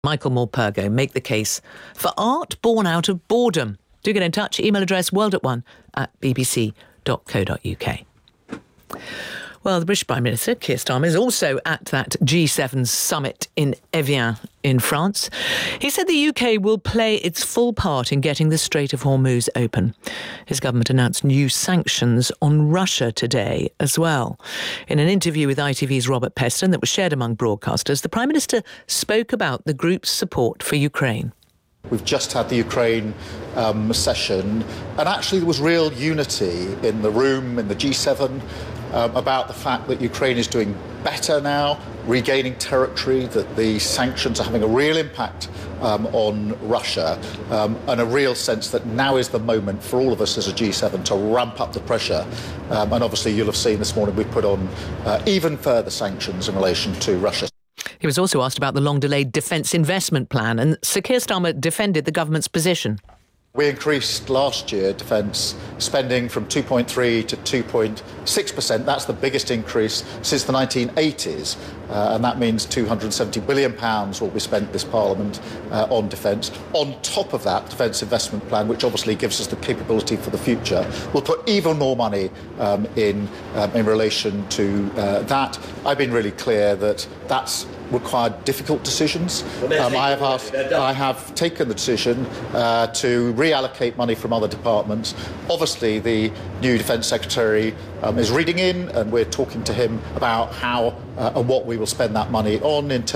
Michael Morpurgo make the case for art born out of boredom. Do get in touch. Email address world@one@bbc.co.uk. Well, the British Prime Minister, Keir Starmer, is also at that G7 summit in Evian in France. He said the UK will play its full part in getting the Strait of Hormuz open. His government announced new sanctions on Russia today as well. In an interview with ITV's Robert Peston that was shared among broadcasters, the Prime Minister spoke about the group's support for Ukraine. We've just had the Ukraine session, and actually there was real unity in the room, in the G7, about the fact that Ukraine is doing better now, regaining territory, that the sanctions are having a real impact on Russia, and a real sense that now is the moment for all of us as a G7 to ramp up the pressure. And obviously you'll have seen this morning we've put on even further sanctions in relation to Russia. He was also asked about the long-delayed defence investment plan, and Sir Keir Starmer defended the government's position. We increased last year defence spending from 2.3 to 2.6%. That's the biggest increase since the 1980s. And that means £270 billion will be spent this Parliament on defence. On top of that, defence investment plan, which obviously gives us the capability for the future, will put even more money in relation to that. I've been really clear that that's required difficult decisions. I have taken the decision to reallocate money from other departments. Obviously, the new Defence Secretary is reading in, and we're talking to him about how and what we will spend that money on in terms